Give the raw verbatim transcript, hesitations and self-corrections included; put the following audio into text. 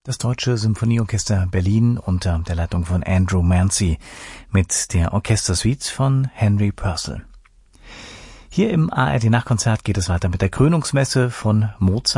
Das Deutsche Symphonieorchester Berlin unter der Leitung von Andrew Mancy mit der Orchestersuite von Henry Purcell. Hier im A R D Nachtkonzert geht es weiter mit der Krönungsmesse von Mozart.